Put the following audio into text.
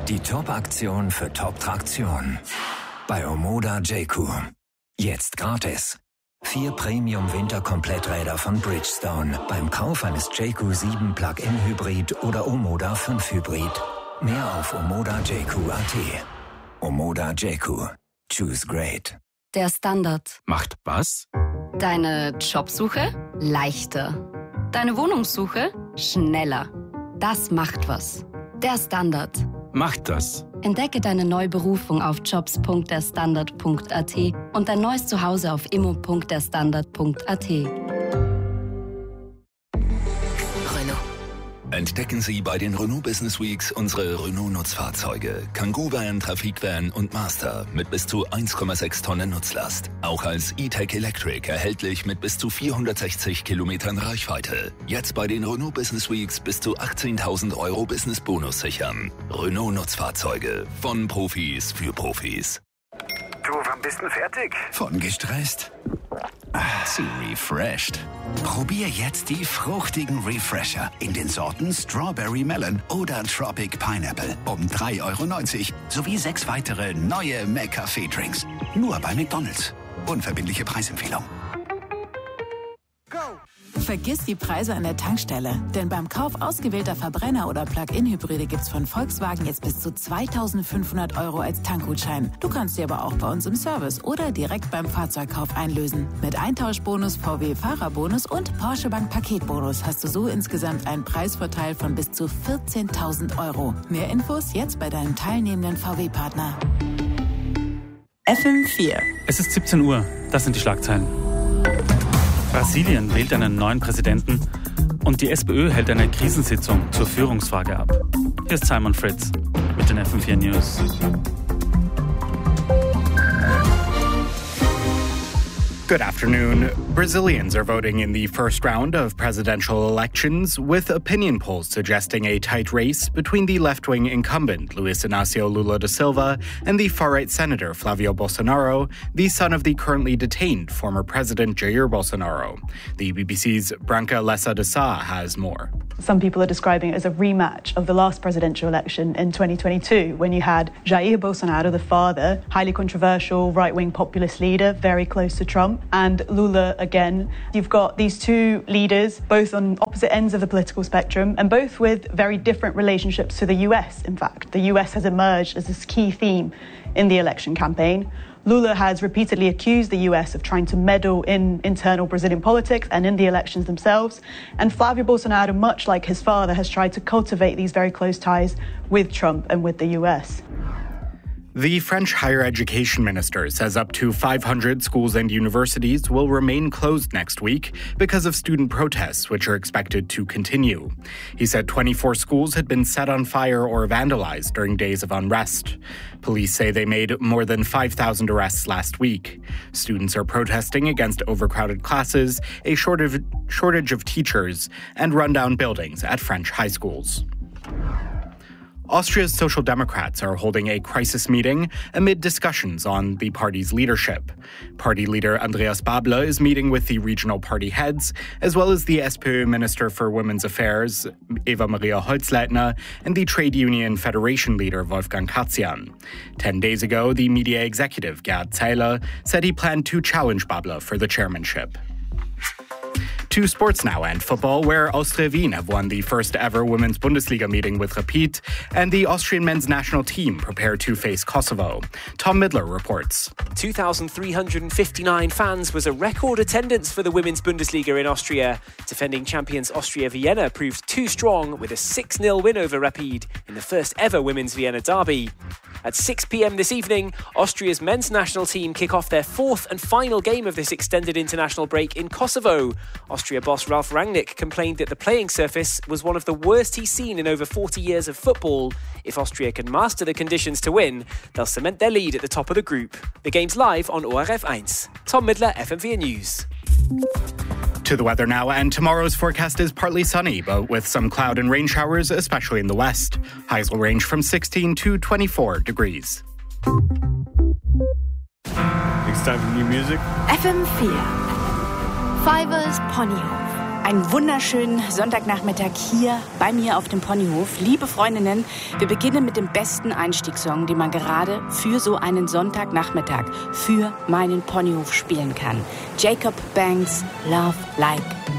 Die Top-Aktion für Top-Traktion. Bei Omoda J-Cool. Jetzt gratis. 4 Premium-Winter-Kompletträder von Bridgestone. Beim Kauf eines J-Cool 7 Plug-in-Hybrid oder Omoda 5 Hybrid. Mehr auf omodajq.at. Omoda J-Cool. Choose great. Der Standard. Macht was? Deine Jobsuche leichter. Deine Wohnungssuche schneller. Das macht was. Der Standard. Macht das. Entdecke deine neue Berufung auf jobs.derstandard.at und dein neues Zuhause auf immo.derstandard.at. Entdecken Sie bei den Renault Business Weeks unsere Renault-Nutzfahrzeuge. Kangoo Van, Trafikvan und Master mit bis zu 1,6 Tonnen Nutzlast. Auch als E-Tech Electric erhältlich mit bis zu 460 Kilometern Reichweite. Jetzt bei den Renault Business Weeks bis zu 18.000 € Business-Bonus sichern. Renault-Nutzfahrzeuge. Von Profis für Profis. Du, wann bist du fertig? Von gestresst zu refreshed. Probier jetzt die fruchtigen Refresher in den Sorten Strawberry Melon oder Tropic Pineapple um 3,90 € sowie 6 weitere neue McCafé-Drinks. Nur bei McDonald's. Unverbindliche Preisempfehlung. Vergiss die Preise an der Tankstelle, denn beim Kauf ausgewählter Verbrenner- oder Plug-in-Hybride gibt's von Volkswagen jetzt bis zu 2.500 € als Tankgutschein. Du kannst sie aber auch bei uns im Service oder direkt beim Fahrzeugkauf einlösen. Mit Eintauschbonus, VW-Fahrerbonus und Porsche Bank Paketbonus hast du so insgesamt einen Preisvorteil von bis zu 14.000 €. Mehr Infos jetzt bei deinem teilnehmenden VW-Partner. FM4. Es ist 17 Uhr. Das sind die Schlagzeilen. Brasilien wählt einen neuen Präsidenten und die SPÖ hält eine Krisensitzung zur Führungsfrage ab. Hier ist Simon Fritz mit den FM4 News. Good afternoon. Brazilians are voting in the first round of presidential elections, with opinion polls suggesting a tight race between the left-wing incumbent Luiz Inácio Lula da Silva and the far-right senator Flávio Bolsonaro, the son of the currently detained former president Jair Bolsonaro. The BBC's Branca Lessa de Sá has more. Some people are describing it as a rematch of the last presidential election in 2022, when you had Jair Bolsonaro, the father, highly controversial right-wing populist leader, very close to Trump, and Lula again. You've got these two leaders, both on opposite ends of the political spectrum, and both with very different relationships to the US, in fact. The US has emerged as this key theme in the election campaign. Lula has repeatedly accused the US of trying to meddle in internal Brazilian politics and in the elections themselves. And Flávio Bolsonaro, much like his father, has tried to cultivate these very close ties with Trump and with the US. The French higher education minister says up to 500 schools and universities will remain closed next week because of student protests, which are expected to continue. He said 24 schools had been set on fire or vandalized during days of unrest. Police say they made more than 5,000 arrests last week. Students are protesting against overcrowded classes, a shortage of teachers, and rundown buildings at French high schools. Austria's Social Democrats are holding a crisis meeting amid discussions on the party's leadership. Party leader Andreas Babler is meeting with the regional party heads, as well as the SPÖ Minister for Women's Affairs, Eva Maria Holzleitner, and the trade union federation leader, Wolfgang Katzian. 10 days ago, the media executive, Gerd Zeiler, said he planned to challenge Babler for the chairmanship. To sports now and football, where Austria Wien have won the first ever Women's Bundesliga meeting with Rapid, and the Austrian men's national team prepare to face Kosovo. Tom Midler reports. 2,359 fans was a record attendance for the Women's Bundesliga in Austria. Defending champions Austria Vienna proved too strong with a 6-0 win over Rapid in the first ever Women's Vienna derby. At 6 p.m. this evening, Austria's men's national team kick off their fourth and final game of this extended international break in Kosovo. Austria boss Ralf Rangnick complained that the playing surface was one of the worst he's seen in over 40 years of football. If Austria can master the conditions to win, they'll cement their lead at the top of the group. The game's live on ORF 1. Tom Midler, FM4 News. To the weather now, and tomorrow's forecast is partly sunny, but with some cloud and rain showers, especially in the west. Highs will range from 16 to 24 degrees. It's time for new music. FM4. Fivers Ponyhof. Einen wunderschönen Sonntagnachmittag hier bei mir auf dem Ponyhof. Liebe Freundinnen, wir beginnen mit dem besten Einstiegssong, den man gerade für so einen Sonntagnachmittag für meinen Ponyhof spielen kann. Jacob Banks, Love Like